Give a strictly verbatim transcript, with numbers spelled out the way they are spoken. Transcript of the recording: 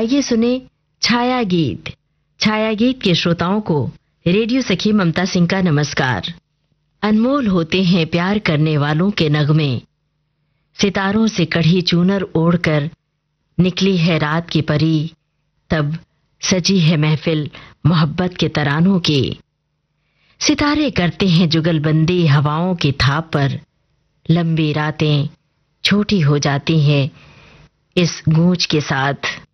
आइए सुने छाया गीत। छाया गीत के श्रोताओं को रेडियो सखी ममता सिंह का नमस्कार। अनमोल होते हैं प्यार करने वालों के नगमे, सितारों से कढ़ी चूनर ओढ़कर निकली है रात की परी, तब सजी है महफिल मोहब्बत के तरानों की। सितारे करते हैं जुगलबंदी हवाओं की थाप पर, लंबी रातें छोटी हो जाती हैं इस गूंज के साथ।